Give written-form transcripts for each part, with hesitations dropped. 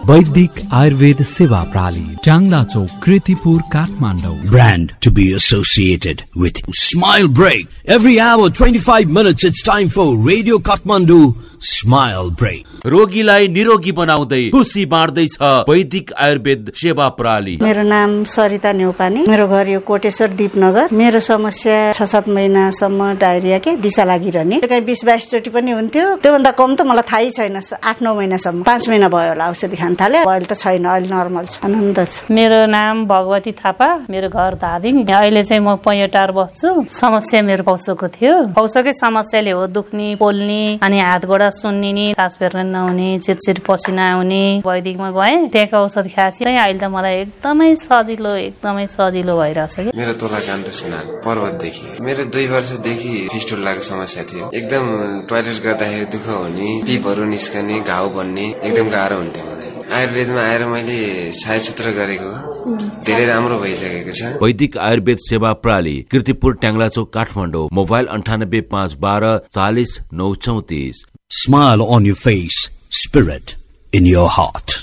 वैदिक आयुर्वेद सेवा प्रणाली, टाङ्ला चौक, Kirtipur, Kathmandu. Brand to be associated with Smile Break. Every hour 25 minutes it's time for Radio Kathmandu Smile Break. रोगीलाई निरोगी बनाउँदै खुसी बाँड्दै छ वैदिक आयुर्वेद सेवा प्रणाली. मेरो नाम सरिता न्यौपाने, मेरो घर यो कोटेश्वर दीपनगर. मेरो समस्या 6-7 महिनासम्म डायरिया के दिशा लागिरहने, कहीँ 20-22 चोटि पनि हुन्थ्यो. त्योभन्दा कम त मलाई थाहै छैन. 8-9 महिनासम्म, 5 महिना भयो होला औषधि खान थाले. अहिले त छैन, अहिले नर्मल छ, आनन्द छ. मेरो नाम भगवती थापा, मेरो घर धादिङ. अहिले चाहिँ म पैयटार बस्छु. समस्या मेरो पौसोको थियो. पौसोकै समस्याले हो दुख्ने, पोल्ने, अनि हात गोडा सुन्निने, सास फेर्न नहुने, चिरचिर पसिना आउने. वैदिकमा गएँ, त्यहाँको औषध खाएपछि अहिले त मलाई एकदमै सजिलो भइरहेछ कि. मेरो तोला कान्त सुनाल पर्वतदेखि. मेरो 2 वर्षदेखि फिस्टुलाको समस्या थियो. एकदम टोयलेट गर्दाखेरि दुःख हुने, पिपहरू निस्कने, घाउ बन्ने, एकदम गाह्रो हुन्थ्यो मलाई. आयुर्वेदमा आएर मैले छायाचित्र गरेको धेरै राम्रो भइसकेको छ. वैदिक आयुर्वेद सेवा प्रणाली, कृतिपुर, ट्याङ्ला चौक, Kathmandu. Mobile 98 512 40 934. Smile on your face, spirit in your heart.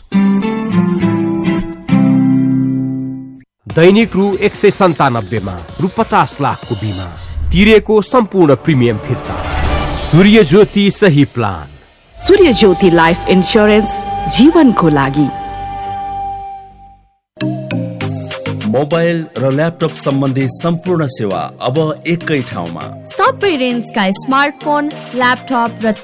दैनिक रु 197 मा रु 50 लाखको बिमा तिरेको सम्पूर्ण प्रिमियम फिर्ता. सूर्य ज्योति सही प्लान. सूर्य ज्योति लाइफ इन्स्योरेन्स, जीवनको लागि. मोबाइल र ल्यापटप सम्बन्धी सम्पूर्ण सेवा अब एकै ठाउँमा. सबै रेन्जका स्मार्टफोन, ल्यापटप र